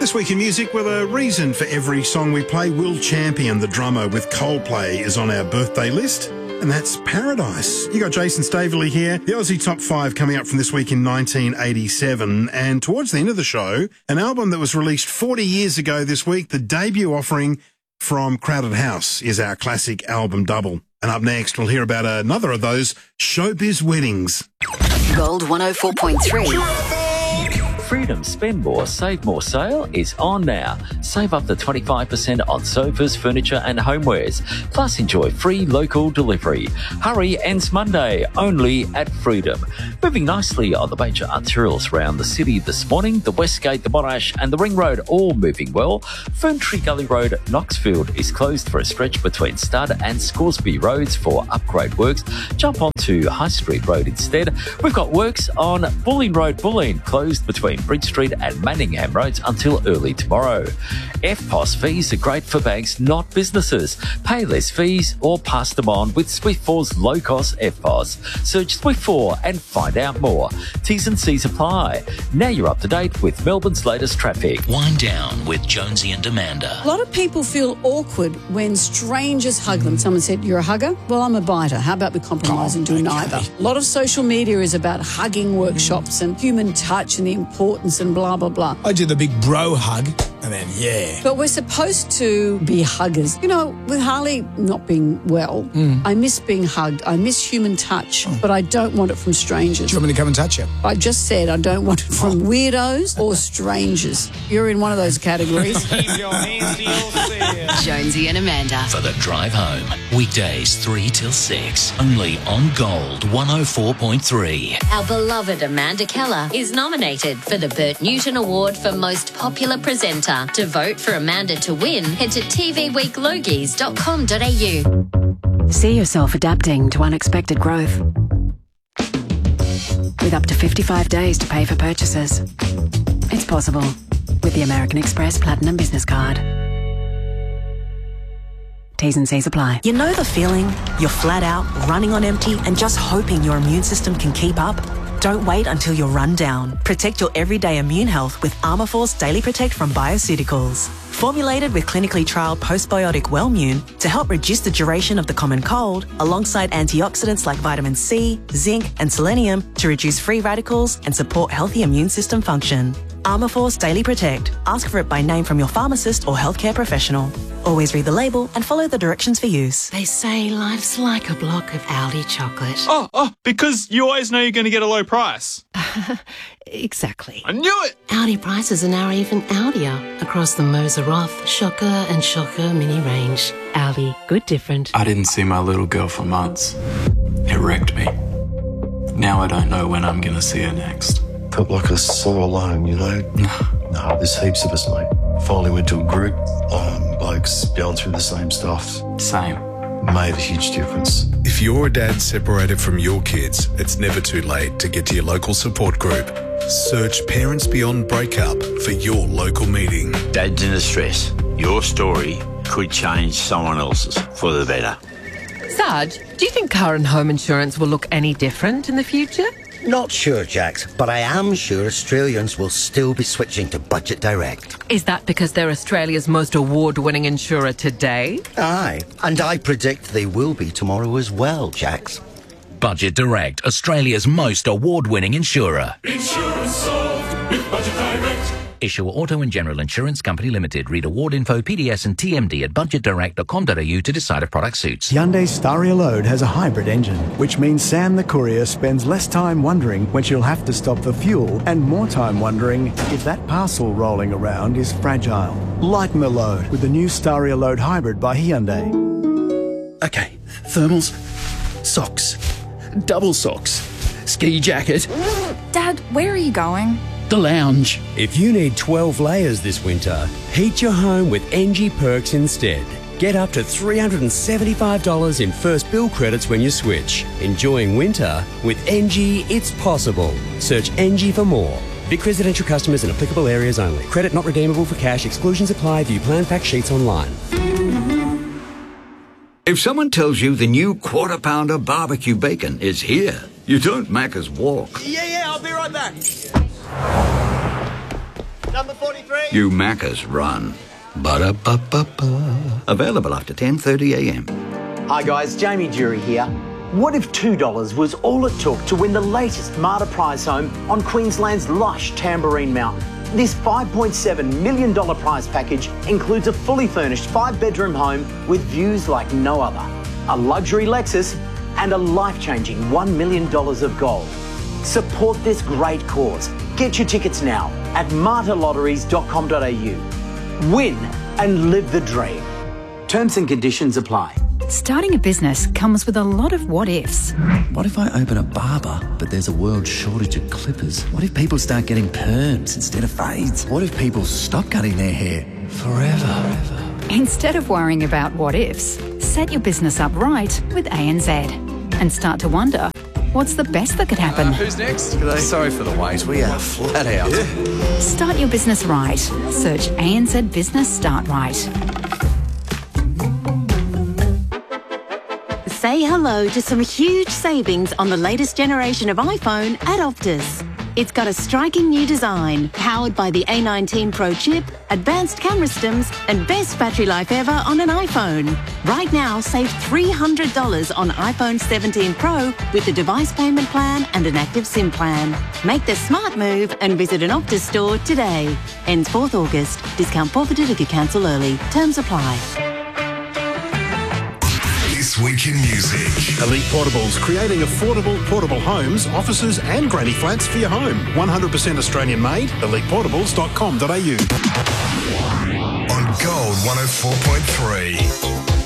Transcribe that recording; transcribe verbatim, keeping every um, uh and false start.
This week in music, with a reason for every song we play, Will Champion, the drummer with Coldplay, is on our birthday list, and that's Paradise. You got Jason Staveley here. The Aussie Top five coming up from this week in nineteen eighty-seven, and towards the end of the show, an album that was released forty years ago this week, the debut offering from Crowded House is our classic album double. And up next, we'll hear about another of those showbiz weddings. Gold one oh four point three. Freedom Spend More, Save More sale is on now. Save up to twenty-five percent on sofas, furniture and homewares. Plus enjoy free local delivery. Hurry, ends Monday, only at Freedom. Moving nicely on the major arterials around the city this morning. The Westgate, the Monash and the Ring Road all moving well. Ferntree Gully Road, Knoxfield is closed for a stretch between Stud and Scoresby Roads for upgrade works. Jump onto High Street Road instead. We've got works on Bulleen Road, Bulleen, closed between Bridge Street and Manningham Roads until early tomorrow. F P O S fees are great for banks, not businesses. Pay less fees or pass them on with Swift four's low-cost F P O S. Search Swift four and find out more. T's and C's apply. Now you're up to date with Melbourne's latest traffic. Wind down with Jonesy and Amanda. A lot of people feel awkward when strangers hug them. Someone said, "You're a hugger?" Well, I'm a biter. How about we compromise oh, and do okay. neither? A lot of social media is about hugging workshops and human touch and the importance and blah, blah, blah. I do the big bro hug and then, yeah. But we're supposed to be huggers. You know, with Harley not being well, mm. I miss being hugged. I miss human touch, oh. but I don't want it from strangers. Do you want me to come and touch you? I just said I don't want it from weirdos or strangers. You're in one of those categories. Keep your hands to yourself. Jonesy and Amanda. For the drive home. Weekdays three till six. Only on Gold one oh four point three. Our beloved Amanda Keller is nominated for the Bert Newton Award for Most Popular Presenter. To vote for Amanda to win, head to t v week logies dot com dot a u. See yourself adapting to unexpected growth. With up to fifty-five days to pay for purchases. It's possible with the American Express Platinum Business Card. T's and C's apply. You know the feeling? You're flat out, running on empty and just hoping your immune system can keep up? Don't wait until you're run down. Protect your everyday immune health with Armourforce Daily Protect from Bioceuticals. Formulated with clinically trialled postbiotic Wellmune to help reduce the duration of the common cold, alongside antioxidants like vitamin C, zinc and selenium to reduce free radicals and support healthy immune system function. Armourforce Daily Protect. Ask for it by name from your pharmacist or healthcare professional. Always read the label and follow the directions for use. They say life's like a block of Aldi chocolate. Oh, oh, because you always know you're going to get a low price. Exactly. I knew it! Aldi prices are now even Aldier across the Moser Roth, Shocker and Shocker mini range. Aldi, good different. I didn't see my little girl for months. It wrecked me. Now I don't know when I'm going to see her next. Felt like I was so alone, you know? No, there's heaps of us, mate. Finally went to a group, um, blokes going through the same stuff. Same. Made a huge difference. If you're a dad separated from your kids, it's never too late to get to your local support group. Search Parents Beyond Breakup for your local meeting. Dads in distress. Your story could change someone else's for the better. Sarge, do you think car and home insurance will look any different in the future? Not sure, Jax, but I am sure Australians will still be switching to Budget Direct. Is that because they're Australia's most award-winning insurer today? Aye, and I predict they will be tomorrow as well, Jax. Budget Direct, Australia's most award-winning insurer. Insurance solved with Budget Direct. Issuer Auto and General Insurance Company Limited. Read award info, P D S and T M D at budget direct dot com dot a u to decide if product suits. Hyundai Staria Load has a hybrid engine, which means Sam the courier spends less time wondering when she'll have to stop for fuel and more time wondering if that parcel rolling around is fragile. Lighten the load with the new Staria Load Hybrid by Hyundai. Okay, thermals, socks, double socks, ski jacket. Dad, where are you going? The lounge. If you need twelve layers this winter, heat your home with N G Perks instead. Get up to three hundred seventy-five dollars in first bill credits when you switch. Enjoying winter with N G, it's possible. Search N G for more. Vic residential customers in applicable areas only. Credit not redeemable for cash. Exclusions apply. View plan fact sheets online. If someone tells you the new Quarter Pounder barbecue bacon is here, you don't Macca's walk. Yeah, yeah, I'll be right back. number forty-three. You Maccas run. Ba-da-ba-ba-ba. Available after ten thirty a m. Hi guys, Jamie Jury here. What if two dollars was all it took to win the latest Marta prize home on Queensland's lush Tamborine Mountain? This five point seven million dollars prize package includes a fully furnished five-bedroom home with views like no other, a luxury Lexus, and a life-changing one million dollars of gold. Support this great cause. Get your tickets now at marta lotteries dot com dot a u. Win and live the dream. Terms and conditions apply. Starting a business comes with a lot of what-ifs. What if I open a barber, but there's a world shortage of clippers? What if people start getting perms instead of fades? What if people stop cutting their hair forever? Instead of worrying about what-ifs, set your business up right with A N Z and start to wonder, what's the best that could happen? Uh, who's next? Sorry for the wait. We are flat out. Yeah. Start your business right. Search A N Z Business Start Right. Say hello to some huge savings on the latest generation of iPhone at Optus. It's got a striking new design, powered by the A nineteen Pro chip, advanced camera systems, and best battery life ever on an iPhone. Right now, save three hundred dollars on iPhone seventeen Pro with the device payment plan and an active SIM plan. Make the smart move and visit an Optus store today. Ends fourth August. Discount forfeited if you cancel early. Terms apply. This Week in Music. Elite Portables, creating affordable portable homes, offices and granny flats for your home. one hundred percent Australian made. elite portables dot com dot a u. On Gold one oh four point three.